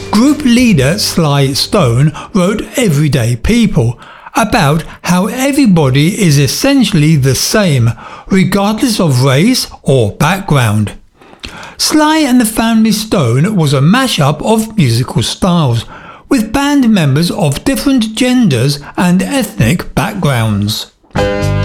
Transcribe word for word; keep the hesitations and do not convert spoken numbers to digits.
Group leader Sly Stone wrote Everyday People, about how everybody is essentially the same, regardless of race or background. Sly and the Family Stone was a mashup of musical styles, with band members of different genders and ethnic backgrounds.